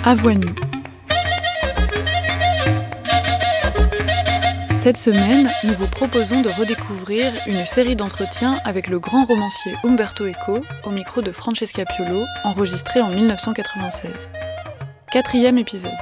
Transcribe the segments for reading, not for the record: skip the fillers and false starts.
À voix nue. Cette semaine, nous vous proposons de redécouvrir une série d'entretiens avec le grand romancier Umberto Eco au micro de Francesca Piolo, enregistré en 1996. 4e épisode.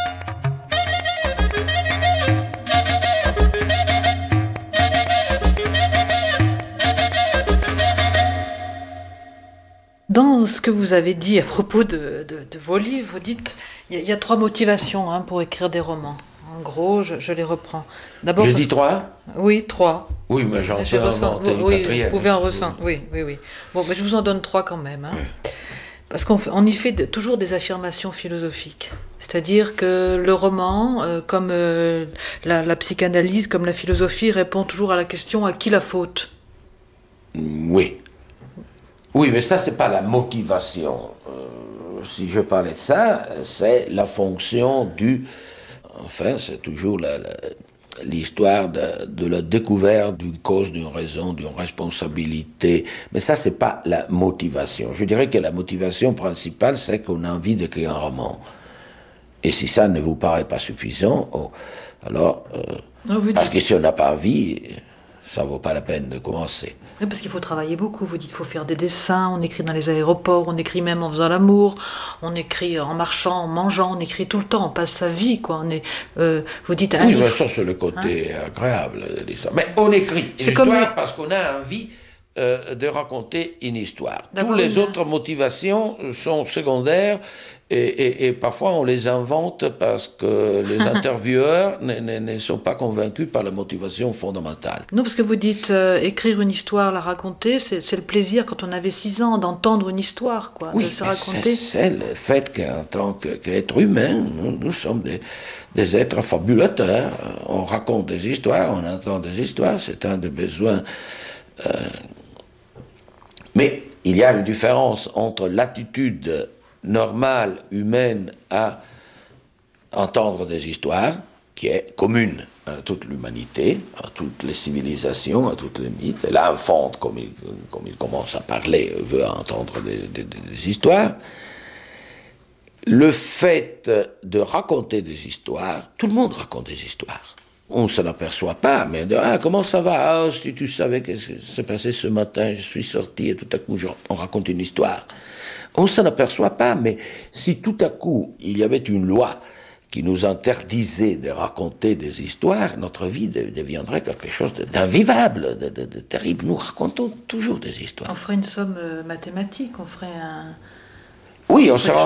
Dans ce que vous avez dit à propos de vos livres, vous dites il y a 3 motivations pour écrire des romans. En gros, je les reprends. D'abord, Dis 3 Oui, 3. Oui, mais j'en peux inventer une quatrième. Vous pouvez en ressentir. Oui. Bon, mais je vous en donne 3 quand même. Oui. Parce qu'on y fait toujours des affirmations philosophiques. C'est-à-dire que le roman, comme la psychanalyse, comme la philosophie, répond toujours à la question à qui la faute. Oui. Oui, mais ça, c'est pas la motivation. Si je parlais de ça, c'est la fonction du... Enfin, c'est toujours l'histoire de la découverte d'une cause, d'une raison, d'une responsabilité. Mais ça, c'est pas la motivation. Je dirais que la motivation principale, c'est qu'on a envie d'écrire un roman. Et si ça ne vous paraît pas suffisant, alors... parce que si on n'a pas envie... ça vaut pas la peine de commencer. Oui, parce qu'il faut travailler beaucoup. Vous dites qu'il faut faire des dessins, on écrit dans les aéroports, on écrit même en faisant l'amour, on écrit en marchant, en mangeant, on écrit tout le temps, on passe sa vie, quoi. Vous dites oui, mais ça c'est le côté agréable de l'histoire. Mais on écrit une histoire parce qu'on a envie de raconter une histoire. Toutes les autres motivations sont secondaires et parfois on les invente parce que les intervieweurs ne sont pas convaincus par la motivation fondamentale. Non, parce que vous dites écrire une histoire, la raconter, c'est le plaisir quand on avait 6 ans d'entendre une histoire, quoi, oui, de se raconter. C'est le fait qu'en tant qu'être humain, nous sommes des êtres fabulateurs. On raconte des histoires, on entend des histoires, c'est un des besoins... Mais il y a une différence entre l'attitude normale, humaine, à entendre des histoires, qui est commune à toute l'humanité, à toutes les civilisations, à toutes les mythes. Et l'enfant, comme il commence à parler, veut entendre des histoires. Le fait de raconter des histoires, tout le monde raconte des histoires. On ne s'en aperçoit pas, mais comment ça va? Si tu savais ce qui s'est passé ce matin, je suis sorti et tout à coup on raconte une histoire. On ne s'en aperçoit pas, mais si tout à coup il y avait une loi qui nous interdisait de raconter des histoires, notre vie deviendrait quelque chose d'invivable, de terrible. Nous racontons toujours des histoires. On ferait une somme mathématique, on ferait un... Oui, on se